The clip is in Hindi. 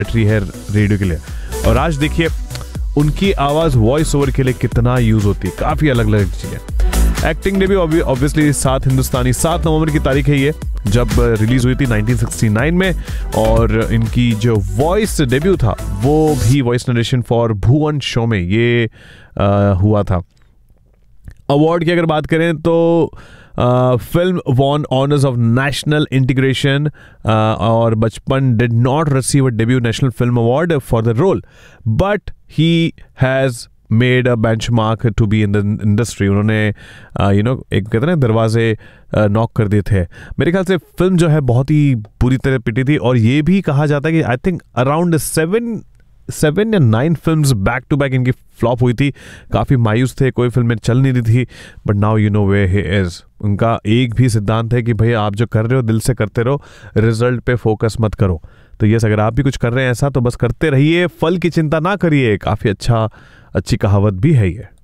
बैटरी है रेडियो के लिए। और आज देखिए उनकी आवाज़ वॉइस ओवर के लिए कितना यूज़ होती है, काफ़ी अलग अलग चीज़ें। एक्टिंग ने भी ऑब्वियसली 7 नवंबर की तारीख है ये, जब रिलीज हुई थी 1969 में। और इनकी जो वॉइस डेब्यू था वो भी voice narration for Bhuvan show में ये हुआ था। अवार्ड की अगर बात करें तो film von honours of national integration, और बचपन did not receive a debut national film award for the role, but he has made a benchmark to be in the industry. उन्होंने एक कहते हैं ना दरवाजे नॉक कर दिए थे। मेरे ख्याल से फिल्म जो है बहुत ही बुरी तरह पिटी थी, और ये भी कहा जाता है कि आई थिंक अराउंड 7 या 9 फिल्म्स बैक टू बैक इनकी फ्लॉप हुई थी। काफ़ी मायूस थे, कोई फिल्में चल नहीं रही थी, but now you know way he is. उनका एक भी सिद्धांत है कि भाई आप जो कर रहे हो दिल से करते रहो, रिजल्ट पे फोकस मत करो। तो यस, अगर आप भी कुछ कर रहे हैं ऐसा तो बस करते रहिए, फल की चिंता ना करिए। काफ़ी अच्छी कहावत भी है ये।